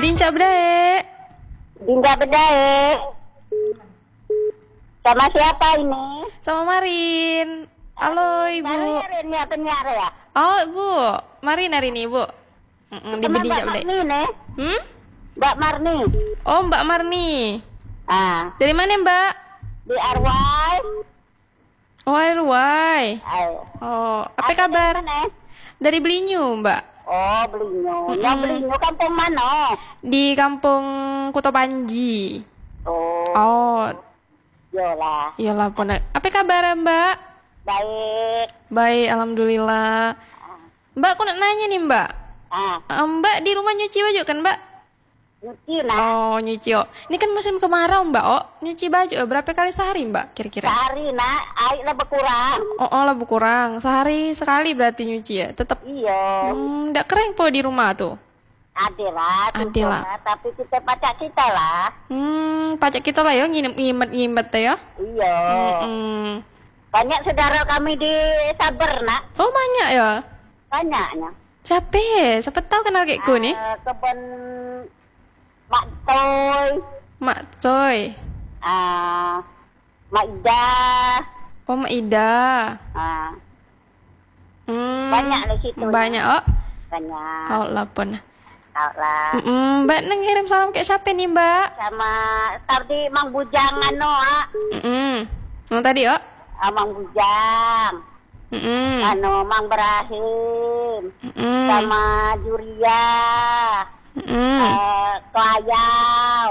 Dincak bedae. Dinda Bedae. Sama siapa ini? Sama Marin. Halo Ibu. Marin ya penyiar ya? Oh Ibu, Marin hari ini Ibu. Di Sama Dincak Mbak bedae. Marni nih. Hmm? Mbak Marni. Oh Mbak Marni. Ah, Dari mana Mbak? di Arwai. Oh RY. Ayo. Oh, apa kabar? Mana? Dari Belinyu Mbak. Oh, Belinyu. Ya Belinyu kampung mana? Di kampung Kuto Panji. Oh, Oh, yolah. iyalah pun. Apa kabar Mbak? Baik. Baik, alhamdulillah. Mbak, aku nak nanya nih Mbak. Ah, Mbak di rumah nyuci baju kan Mbak? nyuci nah. Oh, nyuci oh. Ini kan musim kemarau Mbak. Oh, nyuci baju berapa kali sehari Mbak kira-kira? Sehari nak, air lah berkurang. Oh, lah kurang. Sehari sekali berarti nyuci ya. Tetap Iya. ndak keren po di rumah tuh. Ada lah. Ada lah. Tapi kita pacak kita lah. Pajak kita lah ya ngimet-ngimet ya. Iya. Hmm. Banyak saudara kami di Saber nak. Oh, banyak ya. Banyaknya. Siapa? Siapa tahu kenal kayak gue nih? Kebun Mak Toy. Mak Coy. Mak Ida. Oh, Mak Ida. Ah, Hmm. banyak di situ. Banyak oh. Banyak. Oh, lah pun. Tahu lah. Mbak nang ngirim salam kayak siapa nih Mbak? Sama tadi Mang Bujang anu Yang tadi oh. Mang Bujang. Anu Mang Ibrahim. Sama Juria. Kelayau.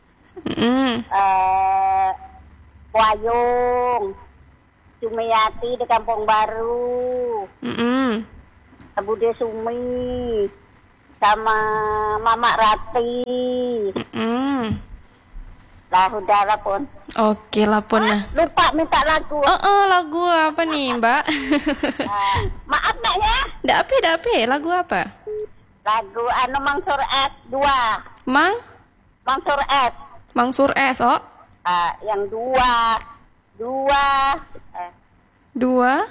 Wayung. Sumiati di Kampung Baru. Bude Sumi. Sama Mama Rati. Lah udah lah pun. Oke lah pun nah. Lupa minta lagu. Lagu apa nih Mbak? Maaf nak ya. Ndak apa, lagu apa? Lagu anu Mansur S 2. Mansur S. Mangsur S, oh. Yang dua. Dua.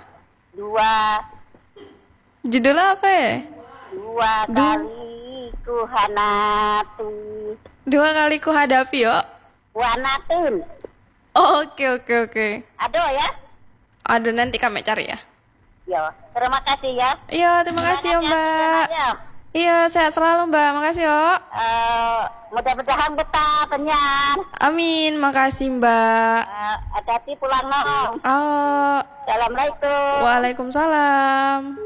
Judulnya apa ya? Dua kali ku hanati. Dua kali ku hadapi, oh. Wanatin. Oh, oke. Aduh ya. Aduh, nanti kami cari ya. Yo, terima kasih ya. Iya, terima kasih ya Mbak. Iya, sehat selalu Mbak. Makasih ya. Mudah-mudahan betah penyiar. Amin, makasih Mbak. Hati-hati pulang no. Oh, Assalamualaikum. Waalaikumsalam.